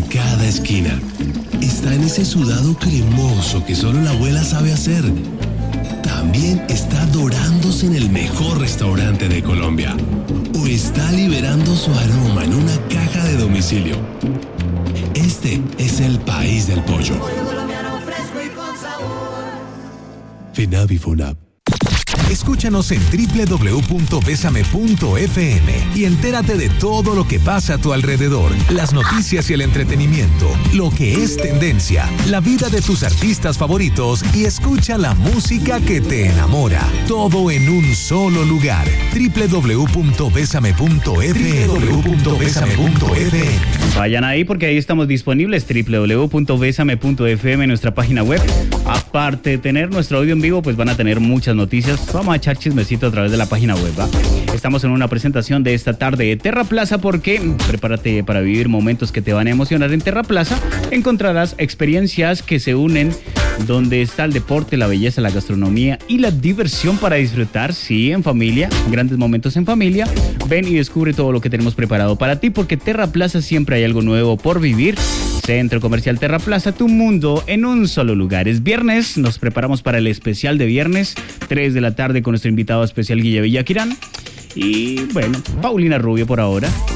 cada esquina. Está en ese sudado cremoso que solo la abuela sabe hacer. También está dorándose en el mejor restaurante de Colombia. O está liberando su aroma en una caja de domicilio. Este es el país del pollo. FENAVI FONAP. Escúchanos en www.besame.fm y entérate de todo lo que pasa a tu alrededor, las noticias y el entretenimiento, lo que es tendencia, la vida de tus artistas favoritos y escucha la música que te enamora. Todo en un solo lugar. www.besame.fm. Vayan ahí porque ahí estamos disponibles. www.besame.fm, nuestra página web. Aparte de tener nuestro audio en vivo, pues van a tener muchas noticias. Vamos a echar chismecito a través de la página web, ¿va? Estamos en una presentación de esta tarde de Terra Plaza porque prepárate para vivir momentos que te van a emocionar. En Terra Plaza encontrarás experiencias que se unen donde está el deporte, la belleza, la gastronomía y la diversión para disfrutar, sí, en familia, grandes momentos en familia. Ven y descubre todo lo que tenemos preparado para ti porque Terra Plaza siempre hay algo nuevo por vivir. Centro Comercial Terra Plaza, tu mundo en un solo lugar. Es viernes, nos preparamos para el especial de viernes, 3 de la tarde con nuestro invitado especial Guille Villaquirán. Y bueno, Paulina Rubio por ahora.